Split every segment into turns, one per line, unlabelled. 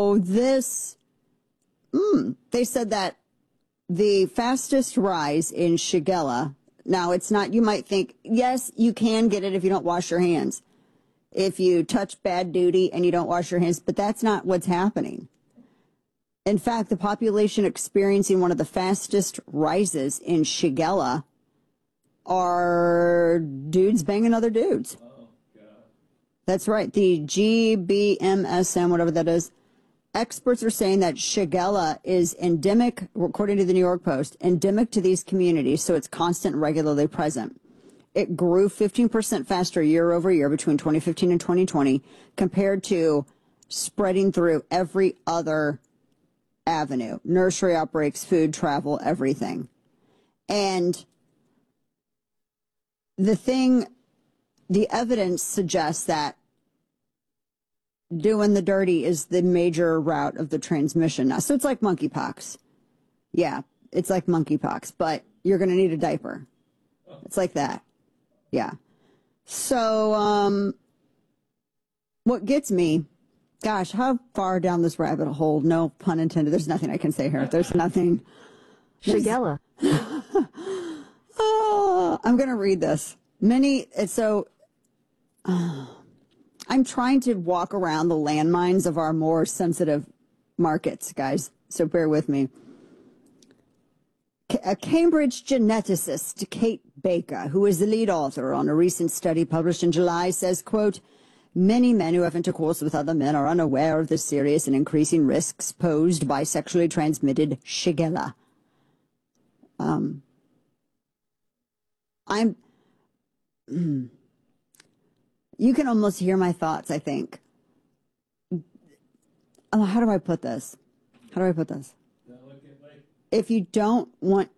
So this, they said that the fastest rise in Shigella, now it's not, you might think, yes, you can get it if you don't wash your hands. If you touch bad duty and you don't wash your hands, but that's not what's happening. In fact, the population experiencing one of the fastest rises in Shigella are dudes banging other dudes. Oh, God. That's right. The GBMSM, whatever that is. Experts are saying that Shigella is endemic, according to the New York Post, endemic to these communities, so it's constant and regularly present. It grew 15% faster year over year between 2015 and 2020 compared to spreading through every other avenue, nursery outbreaks, food, travel, everything. And the evidence suggests that doing the dirty is the major route of the transmission. Now, so it's like monkeypox. Yeah, it's like monkeypox, but you're going to need a diaper. It's like that. Yeah. So, what gets me, gosh, how far down this rabbit hole? No pun intended. There's nothing I can say here. There's nothing.
Shigella.
Oh, I'm going to read this. I'm trying to walk around the landmines of our more sensitive markets, guys. So bear with me. A Cambridge geneticist, Kate Baker, who is the lead author on a recent study published in July, says, quote, many men who have intercourse with other men are unaware of the serious and increasing risks posed by sexually transmitted Shigella. You can almost hear my thoughts, I think. How do I put this? If you don't want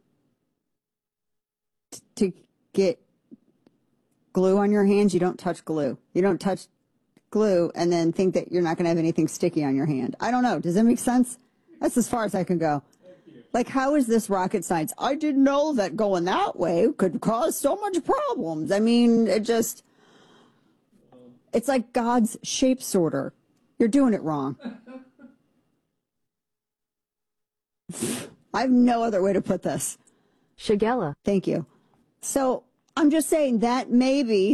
to get glue on your hands, you don't touch glue. You don't touch glue and then think that you're not going to have anything sticky on your hand. I don't know. Does that make sense? That's as far as I can go. Like, how is this rocket science? I didn't know that going that way could cause so much problems. I mean, it's like God's shape sorter. You're doing it wrong. I have no other way to put this.
Shigella.
Thank you. So I'm just saying that maybe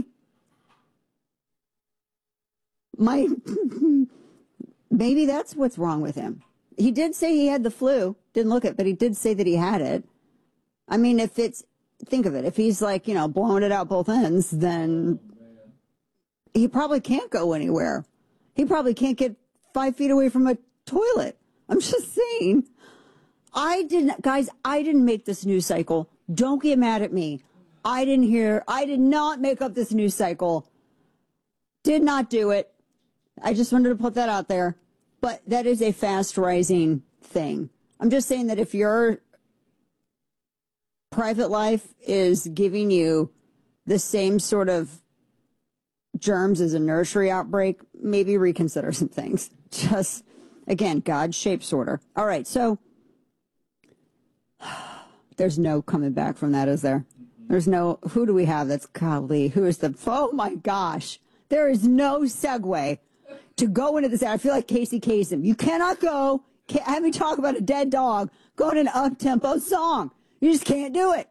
maybe that's what's wrong with him. He did say he had the flu. Didn't look it, but he did say that he had it. I mean, think of it. If he's like, blowing it out both ends, then he probably can't go anywhere. He probably can't get 5 feet away from a toilet. I'm just saying. I didn't make this news cycle. Don't get mad at me. I did not make up this news cycle. Did not do it. I just wanted to put that out there. But that is a fast rising thing. I'm just saying that if your private life is giving you the same sort of germs as a nursery outbreak, maybe reconsider some things. Just, again, God's shape sorter. All right, so there's no coming back from that, is there? There's no, who do we have that's golly, oh my gosh, there is no segue to go into this. I feel like Casey Kasem. You cannot have me talk about a dead dog, go in an up-tempo song. You just can't do it.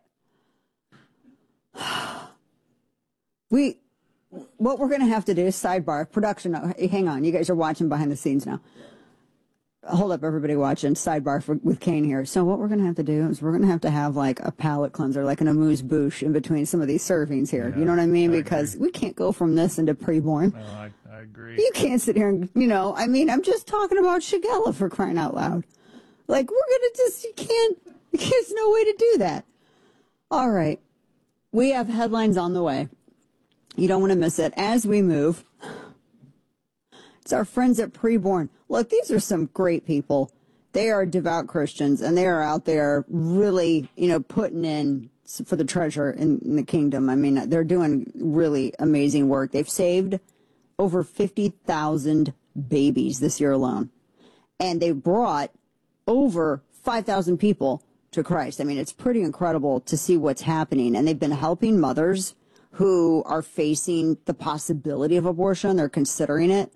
What we're going to have to do is sidebar, production. Hang on, you guys are watching behind the scenes now. Hold up, everybody watching, sidebar with Kane here. So what we're going to have to do is we're going to have like a palate cleanser, like an amuse-bouche in between some of these servings here. Yeah, you know what I mean? Because we can't go from this into preborn.
No, I agree.
You can't sit here and, I'm just talking about Shigella for crying out loud. Like, there's no way to do that. All right. We have headlines on the way. You don't want to miss it. As we move, it's our friends at Preborn. Look, these are some great people. They are devout Christians, and they are out there really, putting in for the treasure in the kingdom. I mean, they're doing really amazing work. They've saved over 50,000 babies this year alone, and they brought over 5,000 people to Christ. I mean, it's pretty incredible to see what's happening, and they've been helping mothers who are facing the possibility of abortion. They're considering it.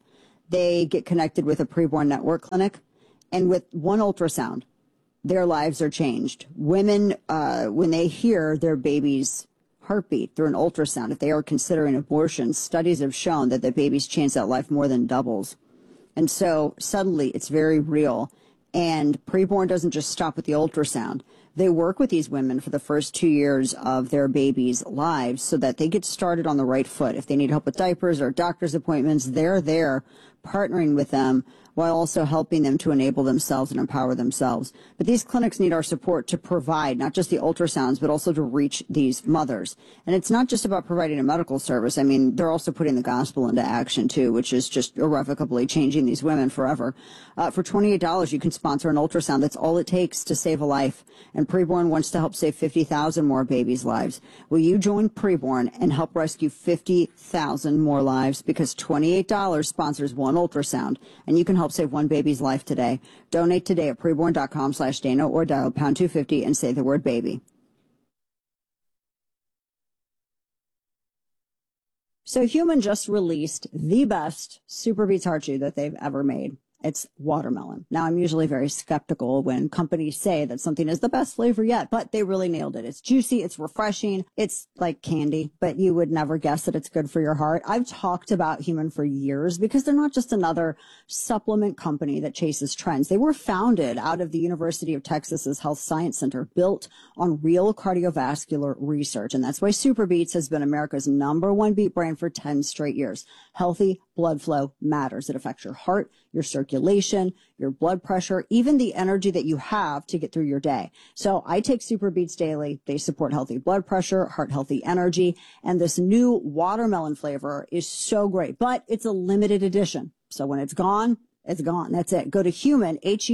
they get connected with a preborn network clinic, and with one ultrasound, their lives are changed. Women, when they hear their baby's heartbeat through an ultrasound, if they are considering abortion, studies have shown that the baby's chance at life more than doubles. And so suddenly it's very real. And preborn doesn't just stop with the ultrasound. They work with these women for the first 2 years of their baby's lives so that they get started on the right foot. If they need help with diapers or doctor's appointments, they're there partnering with them while also helping them to enable themselves and empower themselves. But these clinics need our support to provide not just the ultrasounds, but also to reach these mothers. And it's not just about providing a medical service. I mean, they're also putting the gospel into action, too, which is just irrevocably changing these women forever. For $28, you can sponsor an ultrasound. That's all it takes to save a life. And Preborn wants to help save 50,000 more babies' lives. Will you join Preborn and help rescue 50,000 more lives? Because $28 sponsors one ultrasound, and you can help save one baby's life today. Donate today at preborn.com/Dana or dial pound 250 and say the word baby. So Human just released the best Super Beets Heart Chew that they've ever made. It's watermelon. Now, I'm usually very skeptical when companies say that something is the best flavor yet, but they really nailed it. It's juicy. It's refreshing. It's like candy, but you would never guess that it's good for your heart. I've talked about Human for years because they're not just another supplement company that chases trends. They were founded out of the University of Texas's Health Science Center, built on real cardiovascular research. And that's why Super Beets has been America's #1 beet brand for 10 straight years. Healthy blood flow matters. It affects your heart, your circulation, your blood pressure, even the energy that you have to get through your day. So I take Super Beets daily. They support healthy blood pressure, heart healthy energy, and this new watermelon flavor is so great, but it's a limited edition. So when it's gone, it's gone. That's it. Go to Human,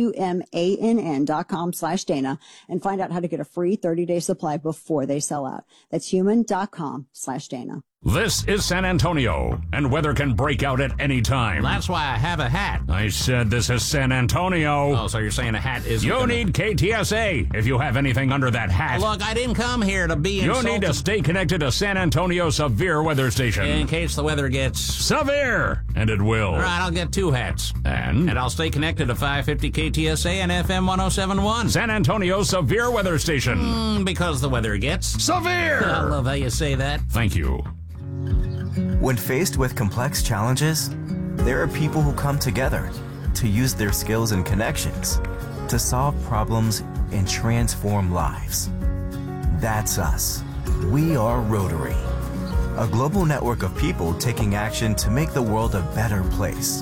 HUMANN.com/Dana and find out how to get a free 30-day supply before they sell out. That's human.com/Dana.
This is San Antonio, and weather can break out at any time.
That's why I have a hat.
I said this is San Antonio.
Oh, so you're saying a hat isn't
You need KTSA if you have anything under that hat.
Look, I didn't come here to be insulted.
You need to stay connected to San Antonio Severe Weather Station.
In case the weather gets...
severe, and it will.
All right, I'll get 2 hats.
And
I'll stay connected to 550 KTSA and FM 107.1.
San Antonio Severe Weather Station.
Because the weather gets...
severe!
I love how you say that.
Thank you.
When faced with complex challenges, there are people who come together to use their skills and connections to solve problems and transform lives. That's us. We are Rotary, a global network of people taking action to make the world a better place.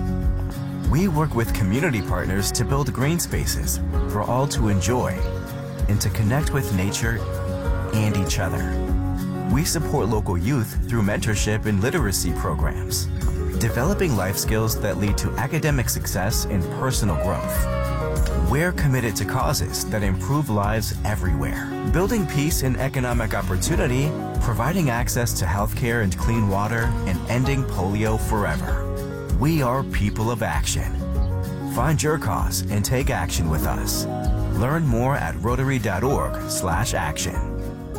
We work with community partners to build green spaces for all to enjoy and to connect with nature and each other. We support local youth through mentorship and literacy programs, developing life skills that lead to academic success and personal growth. We're committed to causes that improve lives everywhere, building peace and economic opportunity, providing access to healthcare and clean water, and ending polio forever. We are people of action. Find your cause and take action with us. Learn more at rotary.org/action.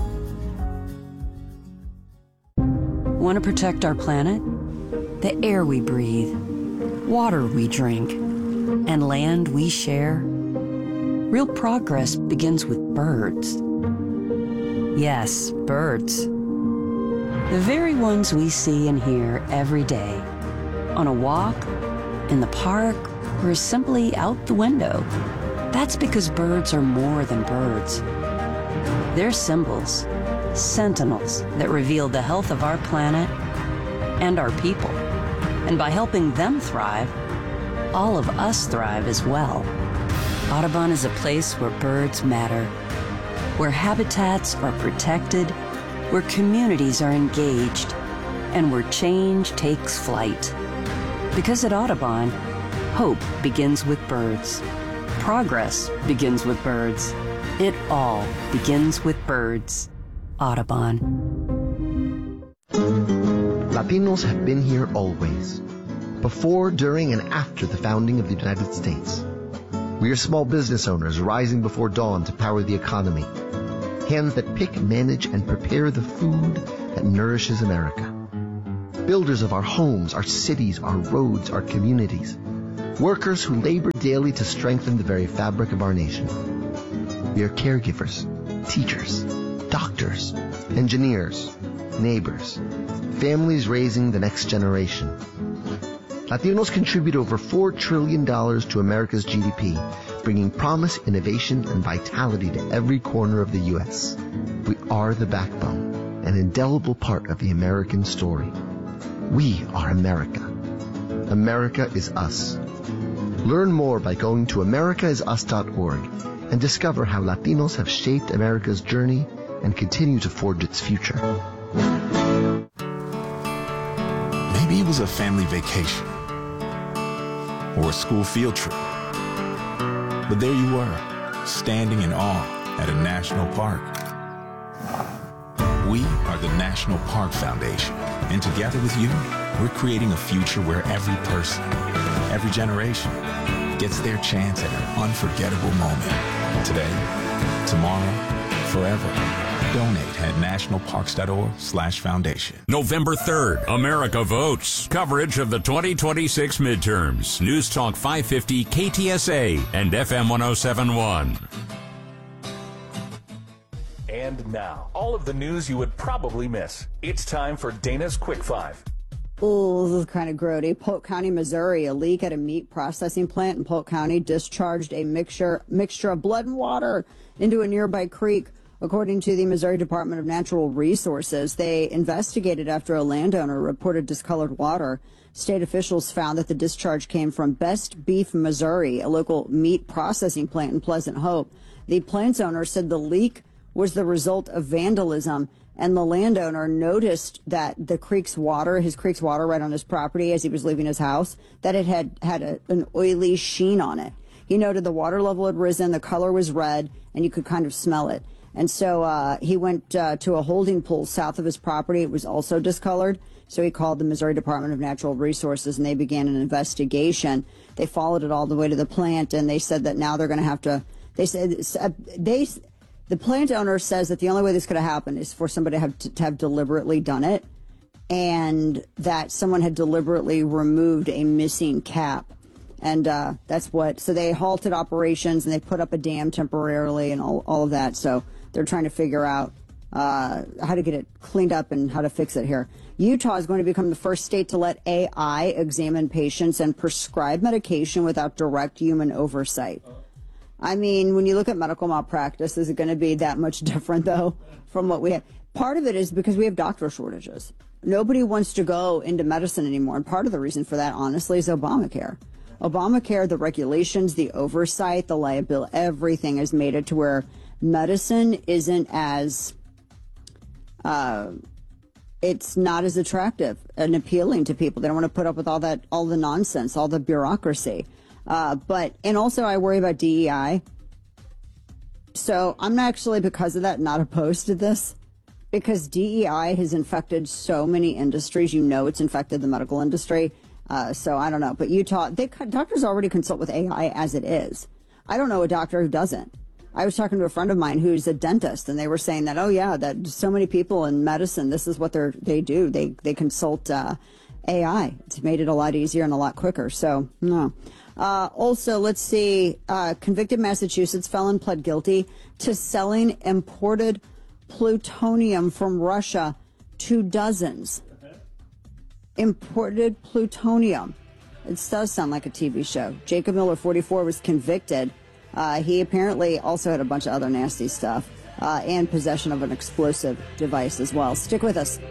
Want to protect our planet? The air we breathe, water we drink, and land we share? Real progress begins with birds. Yes, birds. The very ones we see and hear every day. On a walk, in the park, or simply out the window. That's because birds are more than birds. They're symbols. Sentinels that reveal the health of our planet and our people. And by helping them thrive, all of us thrive as well. Audubon is a place where birds matter, where habitats are protected, where communities are engaged, and where change takes flight. Because at Audubon, hope begins with birds. Progress begins with birds. It all begins with birds. Audubon.
Latinos have been here always, before, during, and after the founding of the United States. We are small business owners rising before dawn to power the economy, hands that pick, manage, and prepare the food that nourishes America. builders of our homes, our cities, our roads, our communities, workers who labor daily to strengthen the very fabric of our nation. We are caregivers, teachers, doctors, engineers, neighbors, families raising the next generation. Latinos contribute over $4 trillion to America's GDP, bringing promise, innovation, and vitality to every corner of the U.S. We are the backbone, an indelible part of the American story. We are America. America is us. Learn more by going to americaisus.org and discover how Latinos have shaped America's journey and continue to forge its future.
Maybe it was a family vacation or a school field trip. But there you were, standing in awe at a national park. We are the National Park Foundation, and together with you, we're creating a future where every person, every generation, gets their chance at an unforgettable moment. Today, tomorrow, forever. Donate at nationalparks.org/foundation.
November 3rd, America votes. Coverage of the 2026 midterms. News Talk 550 KTSA and FM 1071.
And now, all of the news you would probably miss. It's time for Dana's Quick Five.
Oh, this is kind of grody. Polk County, Missouri, a leak at a meat processing plant in Polk County discharged a mixture of blood and water into a nearby creek. According to the Missouri Department of Natural Resources, they investigated after a landowner reported discolored water. State officials found that the discharge came from Best Beef Missouri, a local meat processing plant in Pleasant Hope. The plant's owner said the leak was the result of vandalism, and the landowner noticed that his creek's water right on his property as he was leaving his house, that it had an oily sheen on it. He noted the water level had risen, the color was red, and you could kind of smell it. And so he went to a holding pool south of his property. It was also discolored. So he called the Missouri Department of Natural Resources, and they began an investigation. They followed it all the way to the plant, and they said that now they're going to have to. The plant owner says that the only way this could have happened is for somebody to have deliberately done it, and that someone had deliberately removed a missing cap. And that's what. So they halted operations, and they put up a dam temporarily and all of that. So they're trying to figure out how to get it cleaned up and how to fix it here. Utah is going to become the first state to let AI examine patients and prescribe medication without direct human oversight. I mean, when you look at medical malpractice, is it going to be that much different, though, from what we have? Part of it is because we have doctor shortages. Nobody wants to go into medicine anymore. And part of the reason for that, honestly, is Obamacare. Obamacare, the regulations, the oversight, the liability, everything has made it to where medicine isn't as, it's not as attractive and appealing to people. They don't want to put up with all the nonsense, all the bureaucracy. And also I worry about DEI. So I'm actually, because of that, not opposed to this, because DEI has infected so many industries. You know, it's infected the medical industry. So I don't know. But Utah, doctors already consult with AI as it is. I don't know a doctor who doesn't. I was talking to a friend of mine who's a dentist, and they were saying that, oh, yeah, that so many people in medicine, this is what they do. They consult AI. It's made it a lot easier and a lot quicker. So, no. Also, let's see, convicted Massachusetts felon pled guilty to selling imported plutonium from Russia to dozens. Imported plutonium. It does sound like a TV show. Jacob Miller, 44, was convicted. He apparently also had a bunch of other nasty stuff and possession of an explosive device as well. Stick with us.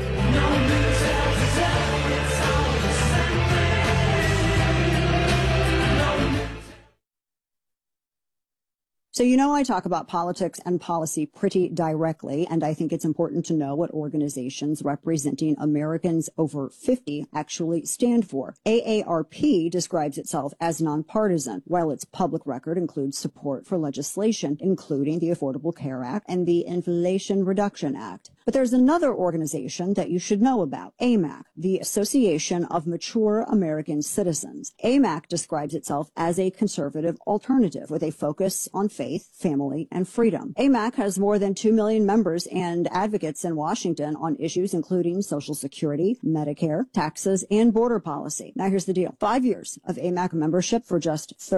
So, you know, I talk about politics and policy pretty directly, and I think it's important to know what organizations representing Americans over 50 actually stand for. AARP describes itself as nonpartisan, while its public record includes support for legislation, including the Affordable Care Act and the Inflation Reduction Act. But there's another organization that you should know about, AMAC, the Association of Mature American Citizens. AMAC describes itself as a conservative alternative with a focus on faith faith, family, and freedom. AMAC has more than 2 million members and advocates in Washington on issues including Social Security, Medicare, taxes, and border policy. Now here's the deal. 5 years of AMAC membership for just